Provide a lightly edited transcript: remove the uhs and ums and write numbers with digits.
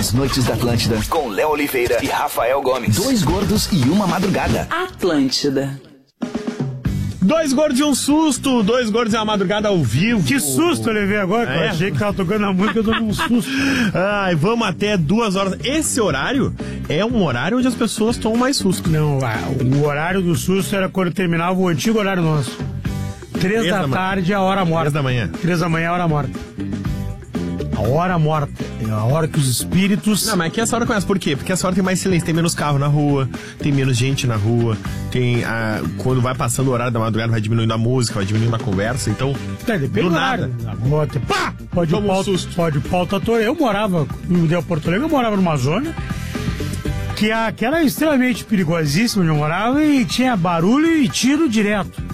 As Noites da Atlântida, com Léo Oliveira e Rafael Gomes. 2 gordos e uma madrugada. Atlântida. 2 gordos e um susto, 2 gordos e uma madrugada ao vivo. Que susto eu levei agora, que eu achei que tava tocando a música, eu tô com um susto. Ai, vamos até 2 horas. Esse horário é um horário onde as pessoas tomam mais susto. Não, o horário do susto era quando terminava o antigo horário nosso. 3 da tarde, a hora morta. 3 da manhã. 3 da manhã, a hora morta. A hora morta. É a hora que os espíritos... Não, mas é que essa hora começa. Por quê? Porque essa hora tem mais silêncio, tem menos carro na rua, tem menos gente na rua, tem quando vai passando o horário da madrugada vai diminuindo a música, vai diminuindo a conversa, então... depende do horário. Pá! Pode o pau tatuar. Eu morava, me deu Porto Alegre, eu morava numa zona que era extremamente perigosíssima onde eu morava e tinha barulho e tiro direto.